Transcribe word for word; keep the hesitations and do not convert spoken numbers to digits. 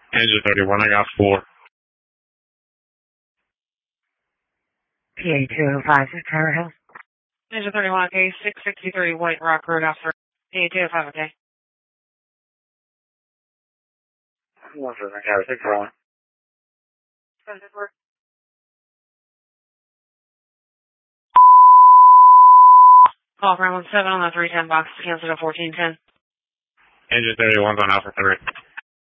Engine thirty-one, I got four. P A two oh five, Tower Hill. Engine thirty-one, okay, six sixty-three White Rock Road after P A two oh five, okay. One for the tower, six for one. Call for one seven on the three ten box, cancel to fourteen ten. Engine thirty-one's on Alpha three.